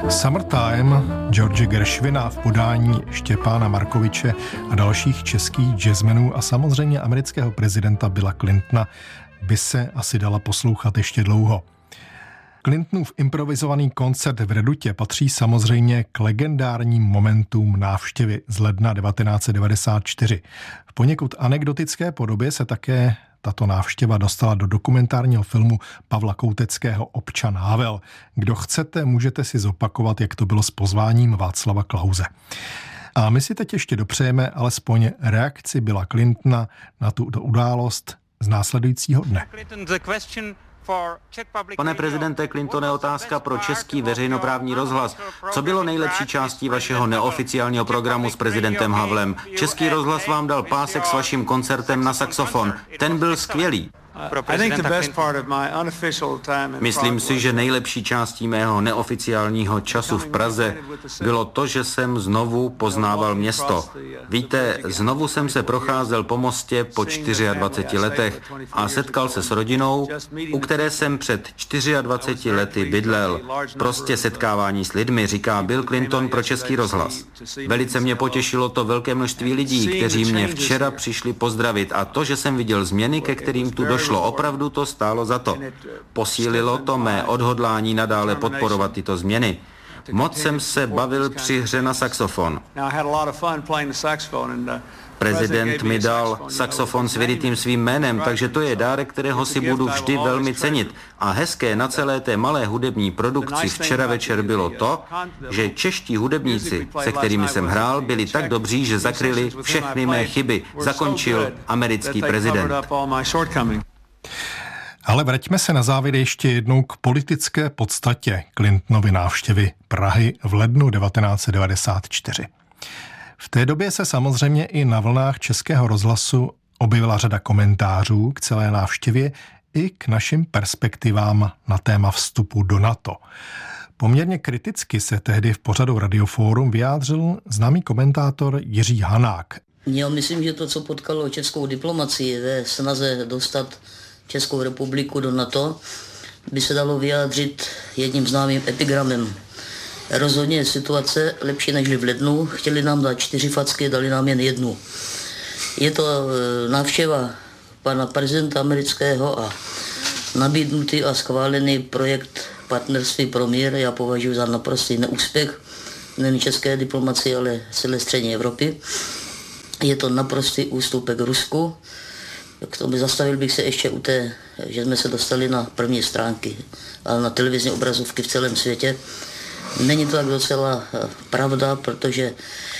Summertime George Gershwina v podání Štěpána Markoviče a dalších českých jazzmenů a samozřejmě amerického prezidenta Billa Clintona by se asi dala poslouchat ještě dlouho. Clintonův improvizovaný koncert v Redutě patří samozřejmě k legendárním momentům návštěvy z ledna 1994. V poněkud anekdotické podobě se také tato návštěva dostala do dokumentárního filmu Pavla Kouteckého Občan Havel. Kdo chcete, můžete si zopakovat, jak to bylo s pozváním Václava Klause. A my si teď ještě dopřejeme alespoň reakci Billa Clintona na tu událost z následujícího dne. Pane prezidente Clintone, otázka pro český veřejnoprávní rozhlas. Co bylo nejlepší částí vašeho neoficiálního programu s prezidentem Havlem? Český rozhlas vám dal pásek s vaším koncertem na saxofon. Ten byl skvělý. Myslím si, že nejlepší částí mého neoficiálního času v Praze bylo to, že jsem znovu poznával město. Víte, znovu jsem se procházel po mostě po 24 letech a setkal se s rodinou, u které jsem před 24 lety bydlel. Prostě setkávání s lidmi, říká Bill Clinton pro Český rozhlas. Velice mě potěšilo to velké množství lidí, kteří mě včera přišli pozdravit, a to, že jsem viděl změny, ke kterým tu došlo. Opravdu to stálo za to. Posílilo to mé odhodlání nadále podporovat tyto změny. Moc jsem se bavil při hře na saxofon. Prezident mi dal saxofon s vyrytým svým jménem, takže to je dárek, kterého si budu vždy velmi cenit. A hezké na celé té malé hudební produkci včera večer bylo to, že čeští hudebníci, se kterými jsem hrál, byli tak dobří, že zakryli všechny mé chyby. Zakončil americký prezident. Ale vraťme se na závěr ještě jednou k politické podstatě Clintonovy návštěvy Prahy v lednu 1994. V té době se samozřejmě i na vlnách Českého rozhlasu objevila řada komentářů k celé návštěvě i k našim perspektivám na téma vstupu do NATO. Poměrně kriticky se tehdy v pořadu Radioforum vyjádřil známý komentátor Jiří Hanák. Já myslím, že to, co potkalo českou diplomacii ve snaze dostat Českou republiku do NATO, by se dalo vyjádřit jedním známým epigramem. Rozhodně je situace lepší než v lednu. Chtěli nám dát 4 facky, dali nám jen 1. Je to návštěva pana prezidenta amerického a nabídnutý a schválený projekt Partnerství pro mír. Já považuji za naprostý neúspěch nejen české diplomacie, ale celé střední Evropy. Je to naprostý ústupek Rusku. K tomu zastavil bych se ještě u té, že jsme se dostali na první stránky a na televizní obrazovky v celém světě. Není to tak docela pravda, protože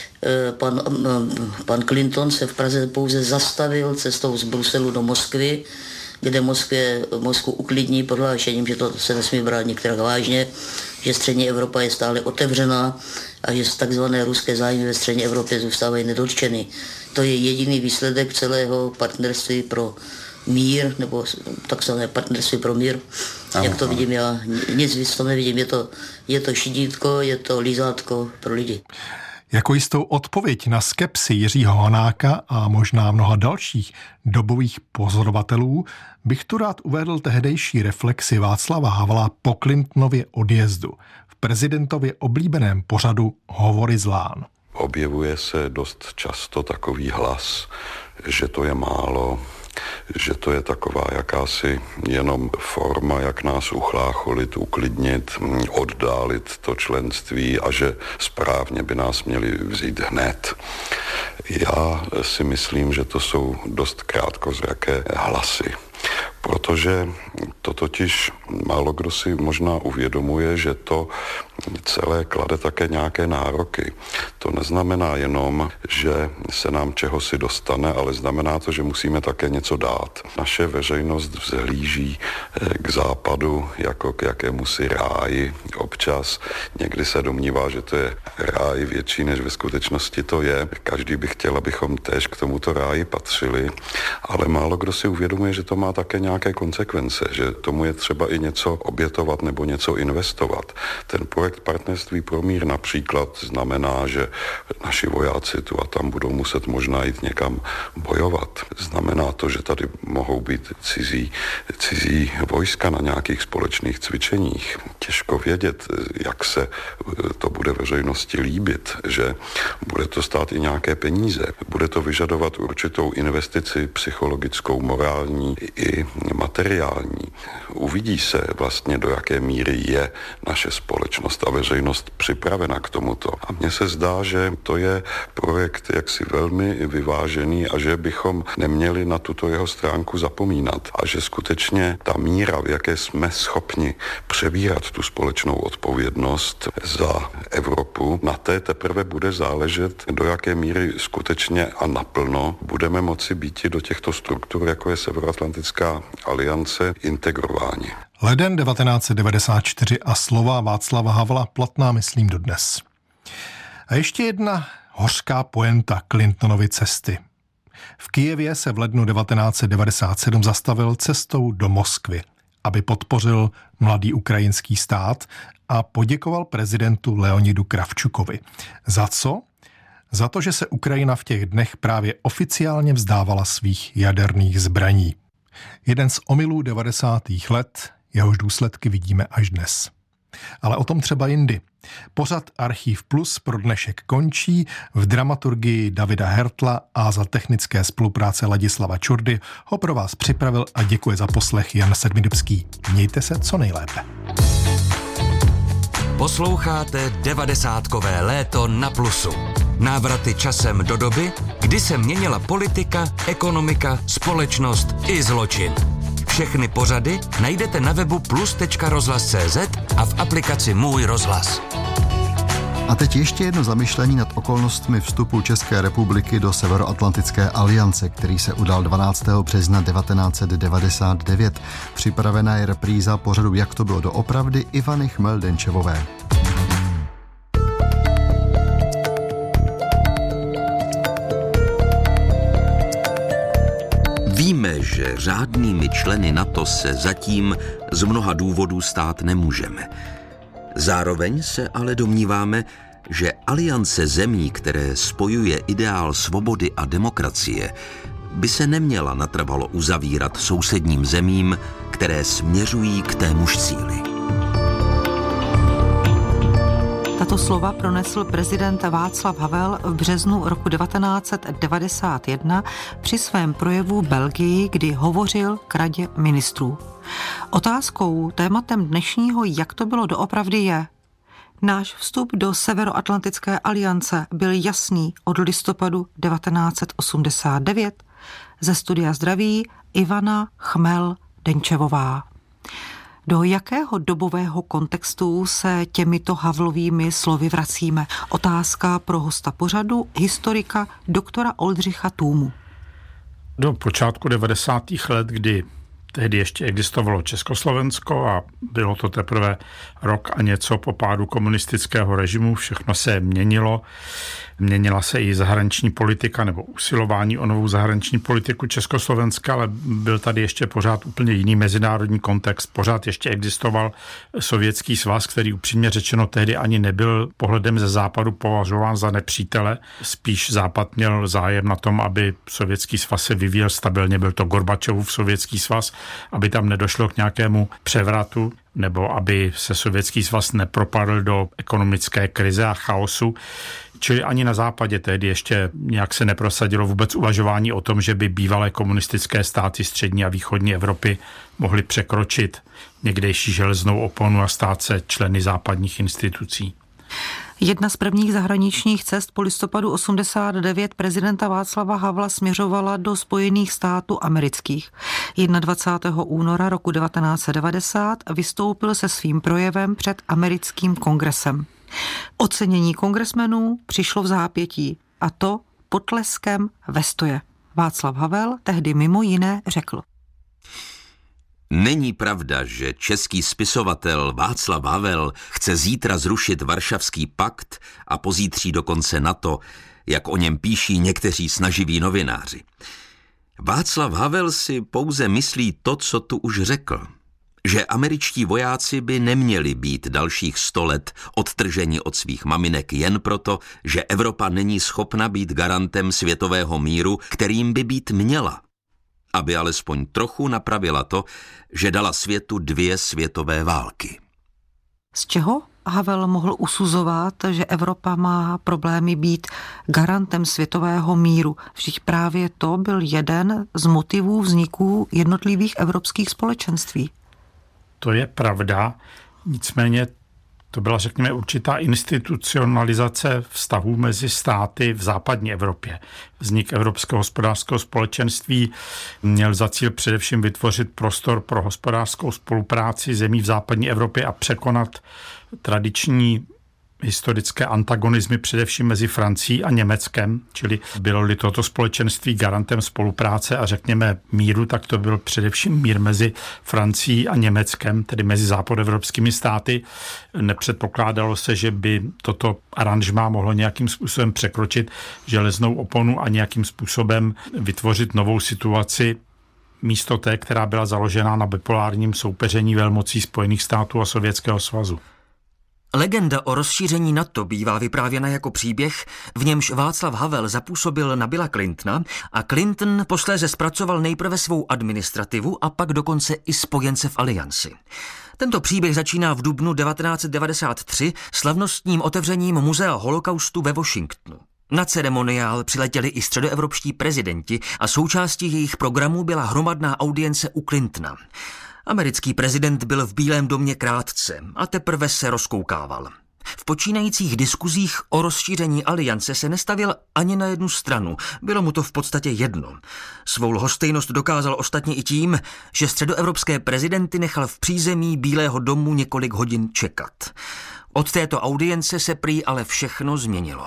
pan Clinton se v Praze pouze zastavil cestou z Bruselu do Moskvy, kde Moskvu uklidní prohlášením, že to se nesmí brát některá vážně, že střední Evropa je stále otevřená a že takzvané ruské zájmy ve střední Evropě zůstávají nedotčeny. To je jediný výsledek celého partnerství pro mír, nebo takzvané partnerství pro mír. Jak to vidím já, nic víc to nevidím. Je to šidítko, je to lízátko pro lidi. Jako jistou odpověď na skepsi Jiřího Hanáka a možná mnoha dalších dobových pozorovatelů bych tu rád uvedl tehdejší reflexi Václava Havla po Clintonově odjezdu v prezidentově oblíbeném pořadu Hovory z lán. Objevuje se dost často takový hlas, že to je málo, že to je taková jakási jenom forma, jak nás uchlácholit, uklidnit, oddálit to členství a že správně by nás měli vzít hned. Já si myslím, že to jsou dost krátkozraké hlasy, protože to totiž málo kdo si možná uvědomuje, že to celé klade také nějaké nároky. To neznamená jenom, že se nám čehosi dostane, ale znamená to, že musíme také něco dát. Naše veřejnost vzhlíží k západu jako k jakémusi ráji občas. Někdy se domnívá, že to je ráj větší, než ve skutečnosti to je. Každý by chtěl, abychom též k tomuto ráji patřili, ale málo kdo si uvědomuje, že to má také nějaké konsekvence, že tomu je třeba i něco obětovat nebo něco investovat. Ten projekt Partnerství pro mír například znamená, že naši vojáci tu a tam budou muset možná jít někam bojovat. Znamená to, že tady mohou být cizí vojska na nějakých společných cvičeních. Těžko vědět, jak se to bude veřejnosti líbit, že bude to stát i nějaké peníze. Bude to vyžadovat určitou investici psychologickou, morální i materiální. Uvidí se vlastně, do jaké míry je naše společnost a veřejnost připravena k tomuto. A mně se zdá, že to je projekt jaksi velmi vyvážený a že bychom neměli na tuto jeho stránku zapomínat. A že skutečně ta míra, v jaké jsme schopni přebírat tu společnou odpovědnost za Evropu, na té teprve bude záležet, do jaké míry skutečně a naplno budeme moci být do těchto struktur, jako je Severoatlantická aliance, integrováni. Leden 1994 a slova Václava Havla platná, myslím, dodnes. A ještě jedna hořká poenta Clintonovy cesty. V Kyjevě se v lednu 1997 zastavil cestou do Moskvy, aby podpořil mladý ukrajinský stát a poděkoval prezidentu Leonidu Kravčukovi. Za co? Za to, že se Ukrajina v těch dnech právě oficiálně vzdávala svých jaderných zbraní. Jeden z omylů 90. let, jehož důsledky vidíme až dnes. Ale o tom třeba jindy. Pořad Archív Plus pro dnešek končí, v dramaturgii Davida Hertla a za technické spolupráce Ladislava Čurdy ho pro vás připravil a děkuje za poslech Jan Sedmidubský. Mějte se co nejlépe. Posloucháte 90kové léto na Plusu. Návraty časem do doby, kdy se měnila politika, ekonomika, společnost i zločin. Všechny pořady najdete na webu plus.rozhlas.cz a v aplikaci Můj rozhlas. A teď ještě jedno zamyšlení nad okolnostmi vstupu České republiky do Severoatlantické aliance, který se udal 12. března 1999. Připravená je repríza pořadu Jak to bylo doopravdy Ivany Chmel-Denčevové. Víme, že řádnými členy NATO se zatím z mnoha důvodů stát nemůžeme. Zároveň se ale domníváme, že aliance zemí, které spojuje ideál svobody a demokracie, by se neměla natrvalo uzavírat sousedním zemím, které směřují k témuž cíli. Tato slova pronesl prezident Václav Havel v březnu roku 1991 při svém projevu v Belgii, kdy hovořil k Radě ministrů. Otázkou, tématem dnešního Jak to bylo doopravdy je: náš vstup do Severoatlantické aliance byl jasný od listopadu 1989. Ze studia zdraví Ivana Chmel-Denčevová. Do jakého dobového kontextu se těmito Havlovými slovy vracíme? Otázka pro hosta pořadu, historika doktora Oldřicha Tůmu. Do počátku 90. let, kdy tehdy ještě existovalo Československo a bylo to teprve rok a něco po pádu komunistického režimu, všechno se měnilo. Měnila se i zahraniční politika nebo usilování o novou zahraniční politiku Československa, ale byl tady ještě pořád úplně jiný mezinárodní kontext. Pořád ještě existoval Sovětský svaz, který upřímně řečeno tehdy ani nebyl pohledem ze západu považován za nepřítele. Spíš západ měl zájem na tom, aby Sovětský svaz se vyvíjel stabilně. Byl to Gorbačovův Sovětský svaz, aby tam nedošlo k nějakému převratu, nebo aby se Sovětský svaz nepropadl do ekonomické krize a chaosu. Čili ani na západě tehdy ještě nějak se neprosadilo vůbec uvažování o tom, že by bývalé komunistické státy střední a východní Evropy mohly překročit někdejší železnou oponu a stát se členy západních institucí. Jedna z prvních zahraničních cest po listopadu 89 prezidenta Václava Havla směřovala do Spojených států amerických. 21. února roku 1990 vystoupil se svým projevem před americkým kongresem. Ocenění kongresmenů přišlo v zápětí, a to potleskem ve stoje. Václav Havel tehdy mimo jiné řekl: Není pravda, že český spisovatel Václav Havel chce zítra zrušit Varšavský pakt a pozítří dokonce NATO, jak o něm píší někteří snaživí novináři. Václav Havel si pouze myslí to, co tu už řekl. Že američtí vojáci by neměli být dalších 100 let odtrženi od svých maminek jen proto, že Evropa není schopna být garantem světového míru, kterým by být měla. Aby alespoň trochu napravila to, že dala světu 2 světové války. Z čeho Havel mohl usuzovat, že Evropa má problémy být garantem světového míru? Vždyť právě to byl jeden z motivů vzniku jednotlivých evropských společenství. To je pravda, nicméně to byla, řekněme, určitá institucionalizace vztahů mezi státy v západní Evropě. Vznik Evropského hospodářského společenství měl za cíl především vytvořit prostor pro hospodářskou spolupráci zemí v západní Evropě a překonat tradiční historické antagonizmy především mezi Francií a Německem, čili bylo-li toto společenství garantem spolupráce a řekněme míru, tak to byl především mír mezi Francií a Německem, tedy mezi západoevropskými státy. Nepředpokládalo se, že by toto aranžmá mohlo nějakým způsobem překročit železnou oponu a nějakým způsobem vytvořit novou situaci místo té, která byla založena na bipolárním soupeření velmocí Spojených států a Sovětského svazu. Legenda o rozšíření NATO bývá vyprávěna jako příběh, v němž Václav Havel zapůsobil na Billa Clintona a Clinton posléze zpracoval nejprve svou administrativu a pak dokonce i spojence v alianci. Tento příběh začíná v dubnu 1993 slavnostním otevřením Muzea holokaustu ve Washingtonu. Na ceremoniál přiletěli i středoevropští prezidenti a součástí jejich programu byla hromadná audience u Clintona. Americký prezident byl v Bílém domě krátce a teprve se rozkoukával. V počínajících diskuzích o rozšíření aliance se nestavěl ani na jednu stranu, bylo mu to v podstatě jedno. Svou lhostejnost dokázal ostatně i tím, že středoevropské prezidenty nechal v přízemí Bílého domu několik hodin čekat. Od této audience se prý ale všechno změnilo.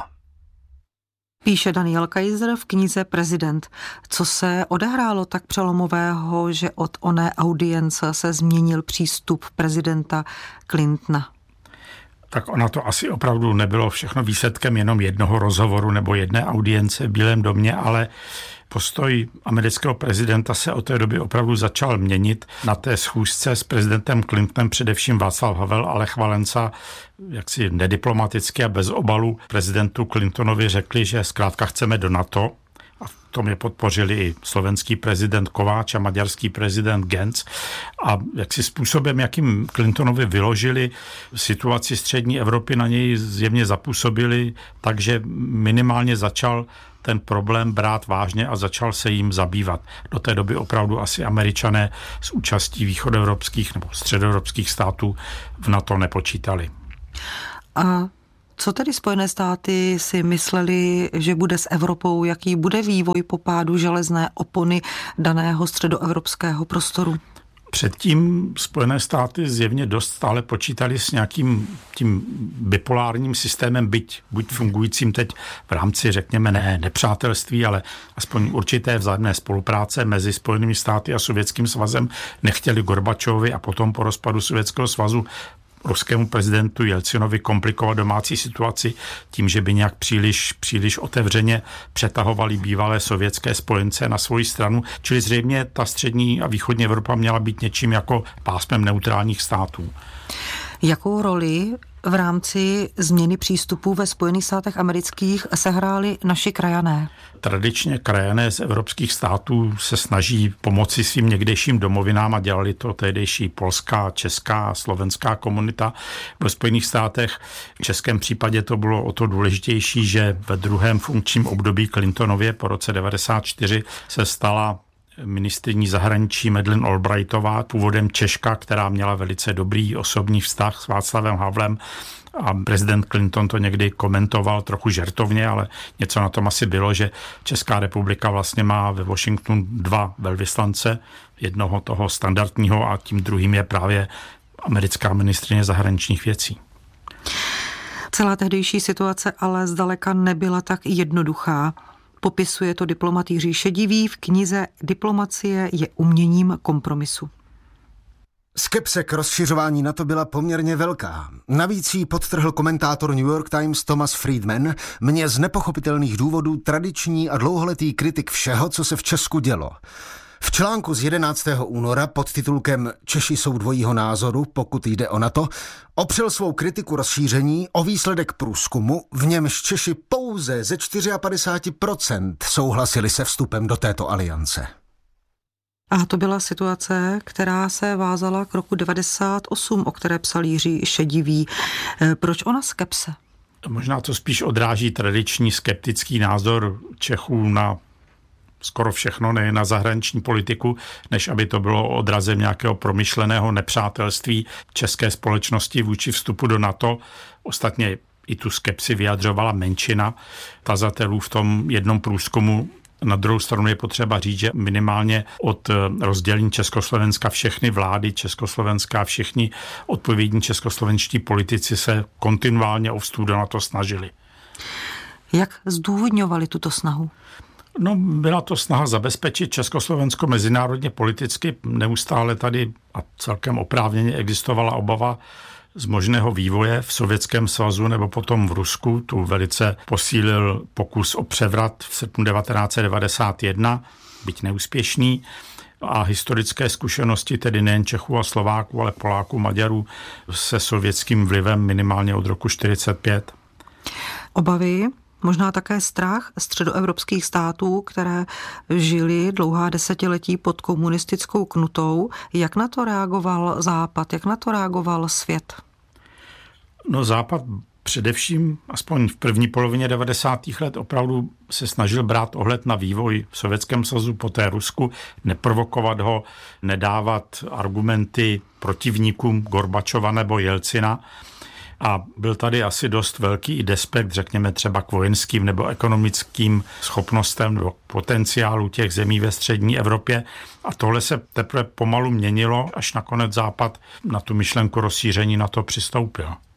Píše Daniel Kaiser v knize Prezident. Co se odehrálo tak přelomového, že od oné audience se změnil přístup prezidenta Clintona? Tak ona to asi opravdu nebylo všechno výsledkem jenom jednoho rozhovoru nebo jedné audience v Bílém domě, ale postoj amerického prezidenta se od té doby opravdu začal měnit. Na té schůzce s prezidentem Clintonem především Václav Havel a Lech Valensa jaksi nediplomaticky a bez obalu prezidentu Clintonovi řekli, že zkrátka chceme do NATO. A v tom je podpořili i slovenský prezident Kováč a maďarský prezident Genz. A jaksi způsobem, jakým Clintonovi vyložili situaci střední Evropy, na něj zjevně zapůsobili, takže minimálně začal ten problém brát vážně a začal se jim zabývat. Do té doby opravdu asi Američané s účastí východoevropských nebo středoevropských států v NATO nepočítali. A co tedy Spojené státy si mysleli, že bude s Evropou, jaký bude vývoj po pádu železné opony daného středoevropského prostoru? Předtím Spojené státy zjevně dost stále počítali s nějakým tím bipolárním systémem, buď fungujícím teď v rámci, řekněme, ne nepřátelství, ale aspoň určité vzájemné spolupráce mezi Spojenými státy a Sovětským svazem. Nechtěli Gorbačovi a potom po rozpadu Sovětského svazu ruskému prezidentu Jelcinovi komplikovat domácí situaci tím, že by nějak příliš otevřeně přetahovali bývalé sovětské spojence na svoji stranu. Čili zřejmě ta střední a východní Evropa měla být něčím jako pásmem neutrálních států. Jakou roli v rámci změny přístupů ve Spojených státech amerických sehráli naši krajané? Tradičně krajané z evropských států se snaží pomoci svým někdejším domovinám a dělali to tehdejší polská, česká a slovenská komunita ve Spojených státech. V českém případě to bylo o to důležitější, že ve druhém funkčním období Clintonově po roce 1994 se stala ministryní zahraničí Madeleine Albrightová, původem Češka, která měla velice dobrý osobní vztah s Václavem Havlem a prezident Clinton to někdy komentoval trochu žertovně, ale něco na tom asi bylo, že Česká republika vlastně má ve Washingtonu 2 velvyslance, jednoho toho standardního a tím druhým je právě americká ministryně zahraničních věcí. Celá tehdejší situace ale zdaleka nebyla tak jednoduchá. Popisuje to diplomat Jiří Šedivý v knize Diplomacie je uměním kompromisu. Skepse k rozšiřování NATO byla poměrně velká. Navíc ji podtrhl komentátor New York Times Thomas Friedman, mě z nepochopitelných důvodů tradiční a dlouholetý kritik všeho, co se v Česku dělo. V článku z 11. února pod titulkem Češi jsou dvojího názoru, pokud jde o NATO, opřel svou kritiku rozšíření o výsledek průzkumu, v němž Češi pouze ze 54% souhlasili se vstupem do této aliance. A to byla situace, která se vázala k roku 98, o které psal Jiří Šedivý. Proč ona skepse? Možná to spíš odráží tradiční skeptický názor Čechů na skoro všechno, nejen na zahraniční politiku, než aby to bylo odrazem nějakého promyšleného nepřátelství české společnosti vůči vstupu do NATO. Ostatně i tu skepsi vyjadřovala menšina tazatelů v tom jednom průzkumu. Na druhou stranu je potřeba říct, že minimálně od rozdělení Československa všechny vlády Československa a všichni odpovědní českoslovenští politici se kontinuálně o vstup do NATO snažili. Jak zdůvodňovali tuto snahu? No, byla to snaha zabezpečit Československo mezinárodně politicky. Neustále tady a celkem oprávněně existovala obava z možného vývoje v Sovětském svazu nebo potom v Rusku. Tu velice posílil pokus o převrat v srpnu 1991, byť neúspěšný. A historické zkušenosti, tedy nejen Čechů a Slováků, ale Poláků, Maďarů se sovětským vlivem minimálně od roku 1945. Obavy, možná také strach středoevropských států, které žili dlouhá desetiletí pod komunistickou knutou. Jak na to reagoval Západ? Jak na to reagoval svět? No, Západ především, aspoň v první polovině 90. let, opravdu se snažil brát ohled na vývoj v Sovětském svazu, poté Rusku, neprovokovat ho, nedávat argumenty protivníkům Gorbačova nebo Jelcina. A byl tady asi dost velký i despekt, řekněme třeba k vojenským nebo ekonomickým schopnostem nebo potenciálu těch zemí ve střední Evropě. A tohle se teprve pomalu měnilo, až nakonec Západ na tu myšlenku rozšíření NATO přistoupil.